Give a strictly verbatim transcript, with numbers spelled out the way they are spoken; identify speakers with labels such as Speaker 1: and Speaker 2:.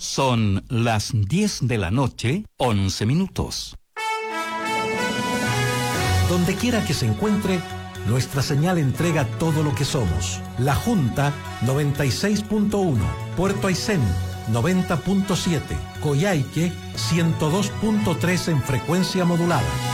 Speaker 1: Son las diez de la noche, once minutos.
Speaker 2: Donde quiera que se encuentre, nuestra señal entrega todo lo que somos. La Junta noventa y seis punto uno, Puerto Aysén noventa punto siete, Coyhaique ciento dos punto tres en frecuencia modulada.